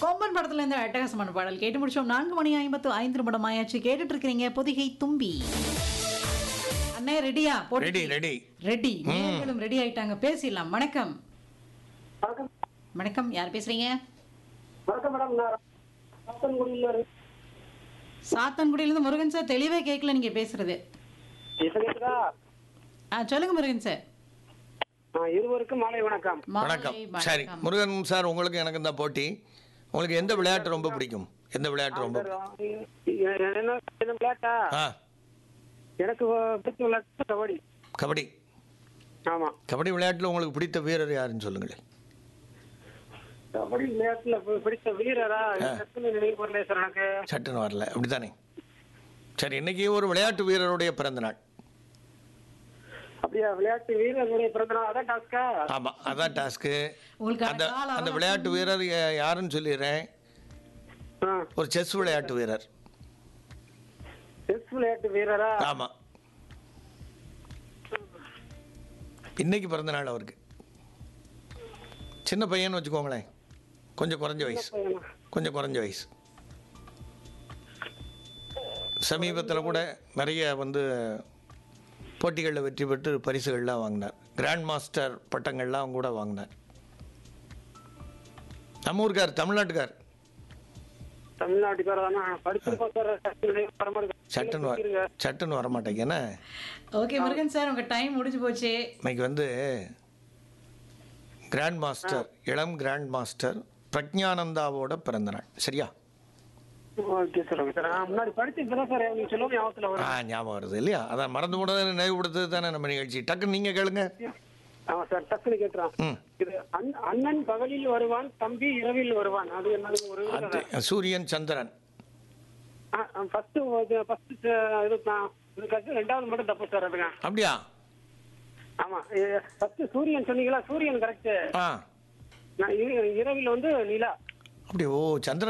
கொம்பன் படத்துல இருந்து அட்டகாசமான பாடல் கேட்டு முடிச்சோம். 4:55 ஆயாச்சு. கேட்டுட்டு இருக்கிறீங்க பொதிகை தும்பி. அண்ணே ரெடியா? Ready ready ready. நீங்களும் ரெடி ஆயிட்டாங்க. பேசிடலாம். வணக்கம். வணக்கம். வணக்கம். யார் பேசுறீங்க? வணக்கம் மேடம். நான் சாத்தன்குடியில சாத்தன்குடியிலிருந்து முருகன் சார். தெளிவே கேட்கல நீங்க பேசுறது. கேக்குதா? சொல்லுங்க முருகன் சார். இருவருக்கும் மாலை வணக்கம். வணக்கம். சரி முருகன் சார், உங்களுக்கு எனக்கு இந்த போட்டி. உங்களுக்கு எந்த விளையாட்டு ரொம்ப பிடிக்கும்? எந்த விளையாட்டு ரொம்ப என்ன விளையாட்டா? எனக்கு பிடிச்ச விளையாட்டு கபடி. கபடி. ஆமா, கபடி விளையாட்டுல உங்களுக்கு பிடித்த வீரர் யாருன்னு சொல்லுங்களேன். கபடி விளையாட்டுல பிடித்த வீரரா? நினைவு வரல சார் எனக்கு. சட்டுன்னு வரல, அப்படித்தானே? சரி, இன்னைக்கு ஒரு விளையாட்டு வீரருடைய பிறந்த நாள். அப்படியா? விளையாட்டு வீரர்களுடைய பிறந்த நாள் அதான் டாஸ்கா? ஆமா, அதான் டாஸ்க்கு. உங்களுக்கு அந்த அந்த விளையாட்டு வீரர் யாருன்னு சொல்லிடுறேன். ஒரு செஸ் விளையாட்டு வீரர். செஸ் விளையாட்டு வீரரா? ஆமா, இன்னைக்கு பிறந்த நாள் அவருக்கு. சின்ன பையன்னு வச்சுக்கோங்களேன், கொஞ்சம் குறைஞ்ச வயசு. கொஞ்சம் குறைஞ்ச வயசு. சமீபத்தில் கூட நிறைய போட்டிகளில் வெற்றி பெற்று பரிசுகள்லாம் வாங்கினார். கிராண்ட் மாஸ்டர் பட்டங்கள்லாம் கூட வாங்கினார். நம்ம ஊருக்கார், தமிழ்நாட்டுக்கார். தமிழ்நாட்டுக்காரர் சட்டுன்னு வரமாட்டேங்க. என்ன? ஓகே முருகன் சார், உங்க டைம் முடிஞ்சு போச்சு. இன்னைக்கு கிராண்ட் மாஸ்டர், இளம் கிராண்ட் மாஸ்டர் பிரக்ஞானந்தாவோட பிறந்த நாள். சரியா? Okay sir. Okay sir. முன்னாடி படிச்சிருந்தேன் சார், நீங்க சொல்லுங்க ஞாபகத்துல வரும். ஞாபகம் வருது இல்லையா? அதான் மறந்து போனதை நினைவுபடுத்துறது தானே நம்ம நிகழ்ச்சி. டக்குன்னு நீங்க கேளுங்க. ஆமா சார், டக்குன்னு கேட்டுறான். இது அண்ணன் பகலில் வருவான், தம்பி இரவில் வருவான். அது என்னது? ஒரு சூரியன் சந்திரன். ஃபர்ஸ்ட் ரெண்டாவது மட்டும் தப்பு சார். அதுங்க அப்படியா? ஆமா, ஃபர்ஸ்ட் சூரியன் சொன்னீங்களா? சூரியன் கரெக்ட். இரவில் நிலா. அப்படி? ஓ, சந்திரன்